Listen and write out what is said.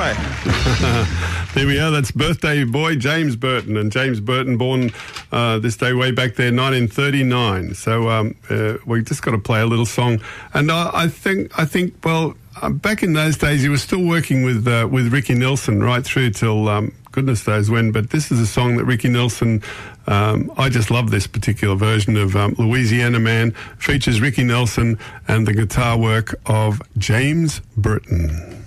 guy. There we are. That's birthday boy James Burton, and James Burton born this day way back there, 1939. So we just got to play a little song, and I think well, back in those days he was still working with Ricky Nelson right through till goodness knows when. But this is a song that Ricky Nelson. I just love this particular version of Louisiana Man. Features Ricky Nelson and the guitar work of James Burton.